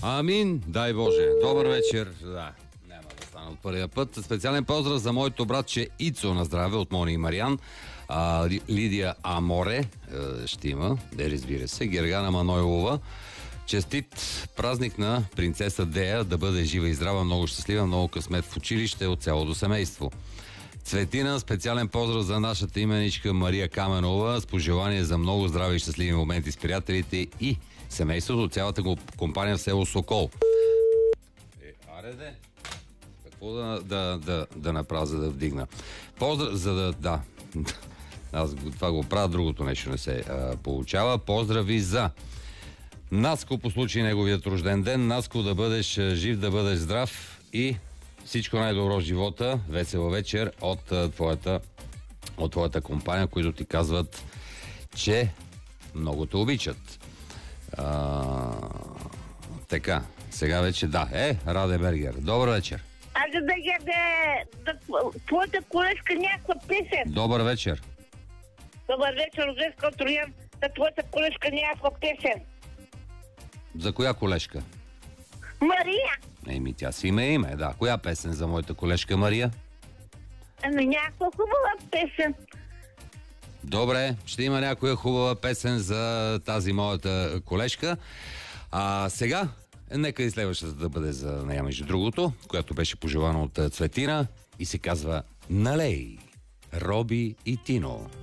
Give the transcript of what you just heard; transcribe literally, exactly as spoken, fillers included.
Амин, дай Боже. Добър вечер. Да, няма да стане от първия път. Специален поздрав за моето братче Ицо на здраве от Мони и Мариан. А, Лидия Аморе ще има, да разбира се. Гергана Манойлова. Честит празник на принцеса Дея, да бъде жива и здрава, много щастлива, много късмет в училище от цялото семейство. Цветина, специален поздрав за нашата именичка Мария Каменова с пожелание за много здрави и щастливи моменти с приятелите и семейството от цялата компания в село Сокол. Е, аре де, какво да, да, да, да направя, за да вдигна? Поздрав, за да, да, аз това го правя, другото нещо не се а, получава. Поздрави за Наско по случай неговият рожден ден. Наско, да бъдеш жив, да бъдеш здрав и всичко най-добро в живота. Весела вечер от а, твоята, от твоята компания, които ти казват, че много те обичат. А, така, сега вече да. Е, Раде Бергер. Добър вечер. Аде да я да, твоята колежка някаква песен. Добър вечер. Добър вечер, Рождеска от Троян. Да твоята колежка някаква песен. За коя колежка? Мария. Еми, тя си има име, да. Коя песен за моята колежка Мария? Ами някаква хубава песен. Добре, ще има някоя хубава песен за тази моята колежка. А сега, нека и следващата да бъде за нея, между другото, която беше пожелана от Цветина и се казва Налей, Роби и Тино.